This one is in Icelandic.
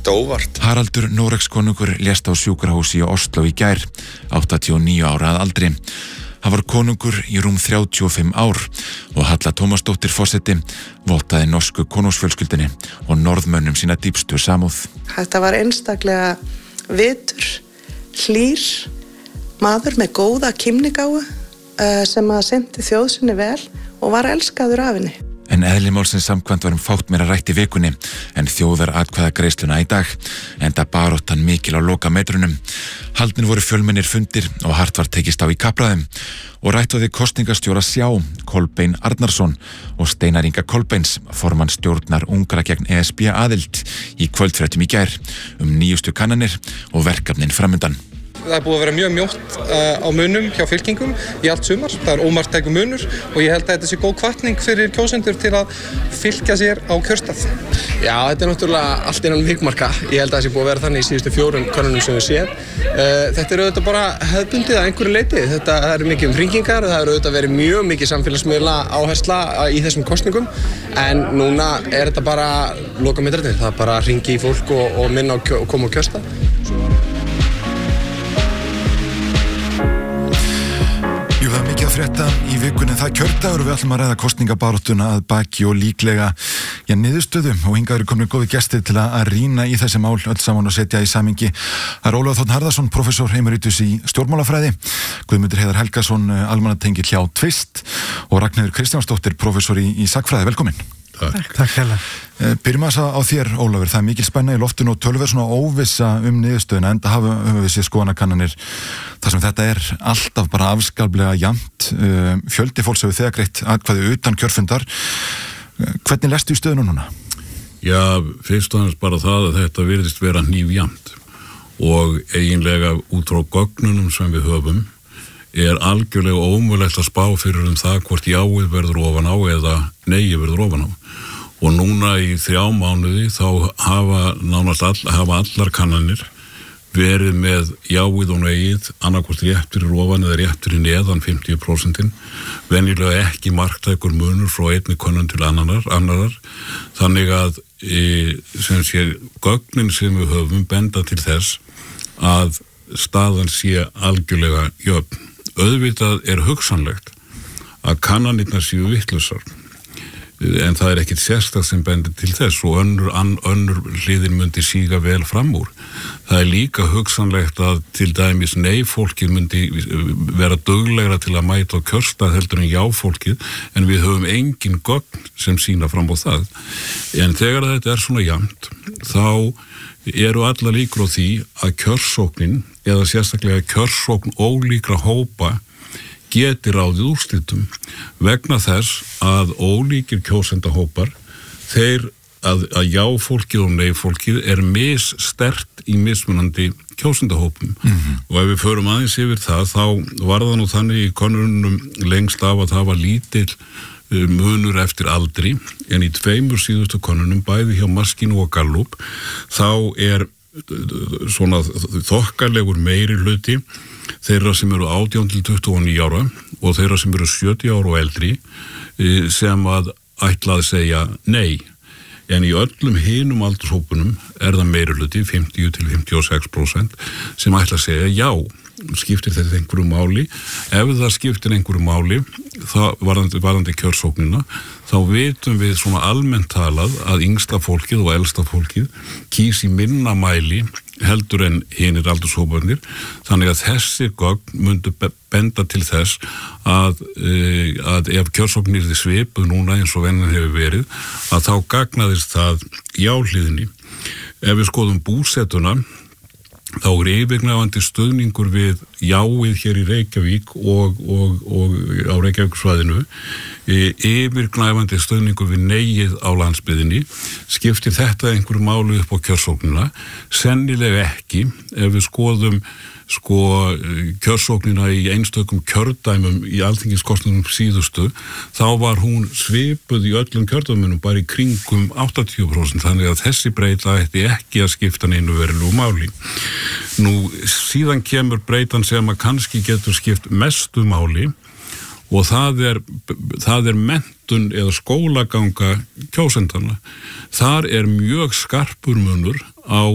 þetta óvart. Haraldur Noregskonungur lést á sjúkrahúsi í Oslo í gær, 89 ára að aldri. Hann var konungur í rúm 35 ár og Halla Tómasdóttir forseti vottaði norsku konungsfjölskyldunni og norðmönnum sína dýpstu samúð. Þetta var einstaklega vitur, hlýr, maður með góða kímnigáfu sem að sendi þjóð sinni vel og var elskaður af henni. En eðli málsins samkvæmt varum fátt meira rætt í vikunni en þjóðaratkvæðagreiðsluna í dag, enda baráttan mikil á lokametrunum. Haldnir voru fjölmennir fundir og hart var tekist á í kappræðum og rætt við kosningastjóra Sjá, Kolbein Arnarsson og Steinar Inga Kolbeins, formann stjórnar Ungra gegn ESB aðild í kvöldfréttum í gær nýjustu kannanir og verkefnin framundan. Það búið að vera mjög mjótt á munum hjá fylkingum í allt sumar. Það ómarktækur munur og ég held að þetta sé góð hvatning fyrir kjósendur til að fylkja sér á kjörstað. Já, þetta náttúrulega allt innan vikmarka. Ég held að það sé búið að vera þannig í síðustu 4 könnunum sem við séð. Þetta auðvitað bara hefðbundið að einhverju leyti. Það eru mikið hringingar, það auðvitað verið mjög mikið samfélagsmiðla áhersla í þessum kosningum. En núna þetta bara lokametrarnir. Það bara hringi í fólk og minna og koma á kjörstað. Það er mikið að frétta í vikunni. Það kjördagur og við ætlum að ræða kosningabaráttuna að baki og líklega niðurstöðu og hingað eru komnir góði gestir til að rýna í þessi mál öll saman og setja í samhengi. Það er Ólafur Þ. Harðarson, professor emeritus í stjórnmálafræði, Guðmundur Heiðar Helgason, almannatengill hjá Tvist og Ragnheiður Kristjánsdóttir, professor í sagnfræði. Velkomin. Takk hérlega. Byrjum að á þér, Ólafur. Það er mikil spenna í loftinu og töluvert svona óvissa niðurstöðuna, enda höfum við séð skoðanakannanir þar sem þetta er alltaf bara afskaplega jafnt. Fjöldi fólks hefur þegar greitt atkvæði utan kjörfundar. Hvernig lestu í stöðuna núna? Já, fyrst og hans bara það að þetta virðist vera hnífjafnt og eiginlega út frá gögnunum sem við höfum er algjörlega ómögulegt að spá fyrir það hvort jáið verður ofan á eða neið verður ofan á. Og núna í 3 mánuði þá hafa allar kannanir verið með jáið og neið annarkvort rétt fyrir ofan eða rétt fyrir neðan 50%. Venjulega ekki marktækur munur frá einni könnun til annarar. Þannig að gögnin sem við höfum benda til þess að staðan sé algjörlega jöfn. Auðvitað er hugsanlegt að kannanirnar séu vitlausar en það er ekkert sérstakt sem bendir til þess og önnur hliðin myndi síga vel fram úr. Það er líka hugsanlegt að til dæmis nei-fólkið myndi vera duglegra til að mæta á kjörstað heldur en já-fólkið en við höfum engin gögn sem sýna fram á það. En þegar þetta er svona jafnt þá eru alla líkur á því að kjörsóknin eða sérstaklega kjörsókn ólíkra hópa geti ráðið úrslitum vegna þess að ólíkir kjósendahópar að já-fólkið og nei-fólkið er missterkt í mismunandi kjósendahópum og ef við förum aðeins yfir það þá var það nú þannig í könnunum lengst af að það var lítill munur eftir aldri en í 2 síðustu könnunum bæði hjá Maskínu og Gallup þá er svona þokkalegur meiri hluti þeirra sem eru 18 til 29 ára og þeirra sem eru 70 ára og eldri sem að ætla að segja nei. En í öllum hinum aldurshópunum er það meiri hluti 50 til 56% sem ætla að segja já. Skiptir þetta einhverju máli? Ef það skiptir einhverju máli varðandi kjörsóknina þá vitum við svona almennt talað að yngsta fólkið og elsta fólkið kýs í minna mæli heldur en hinir aldurshóparnir þannig að þessi gögn myndu benda til þess að ef kjörsóknir þið svipuð núna eins og venjan hefur verið að þá gagnaðist það jáhliðinni. Ef við skoðum búsetuna þá er yfirgnæfandi stuðningur við jáið hér í Reykjavík og á Reykjavíkursvæðinu yfirgnæfandi stuðningur við neiið á landsbyggðinni. Skiptir þetta einhverju máli upp á kjörsóknina? Sennilega ekki. Ef við skoðum kjörsóknina í einstökum kjördæmum í alþingiskosningum síðustu þá var hún svipuð í öllum kjördæmunum bara í kringum 80% þannig að þessi breyta ætti ekki að skipta neinu verulegu máli. Nú síðan kemur breytan sem að kannski getur skipt mestu máli og það er menntun eða skólaganga kjósendana. Þar er mjög skarpur munur á